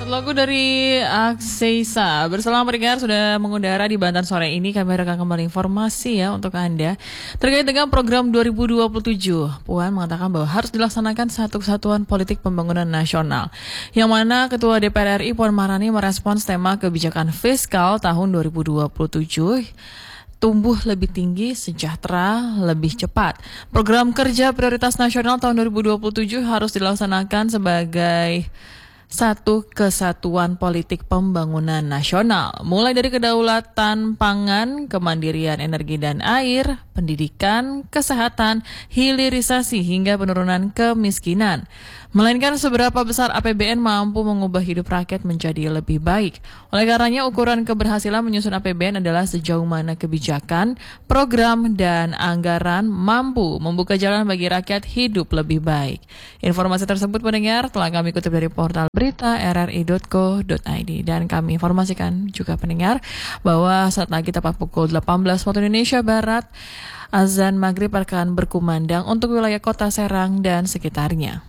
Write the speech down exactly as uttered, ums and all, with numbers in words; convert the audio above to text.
lagu dari Akseisa. Bersama pendengar sudah mengudara di Banten sore ini. Kami akan kembali informasi ya untuk Anda terkait dengan program dua ribu dua puluh tujuh. Puan mengatakan bahwa harus dilaksanakan satu kesatuan politik pembangunan nasional. Yang mana Ketua D P R R I Puan Maharani merespons tema kebijakan fiskal tahun dua ribu dua puluh tujuh. Tumbuh lebih tinggi, sejahtera, lebih cepat. Program kerja prioritas nasional tahun dua ribu dua puluh tujuh harus dilaksanakan sebagai satu kesatuan politik pembangunan nasional. Mulai dari kedaulatan pangan, kemandirian energi dan air, pendidikan, kesehatan, hilirisasi hingga penurunan kemiskinan. Melainkan seberapa besar A P B N mampu mengubah hidup rakyat menjadi lebih baik. Oleh karenanya ukuran keberhasilan menyusun A P B N adalah sejauh mana kebijakan, program, dan anggaran mampu membuka jalan bagi rakyat hidup lebih baik. Informasi tersebut pendengar telah kami kutip dari portal berita r r i dot co dot i d dan kami informasikan juga pendengar bahwa saat lagi tepat pukul delapan belas waktu Indonesia Barat, azan maghrib akan berkumandang untuk wilayah kota Serang dan sekitarnya.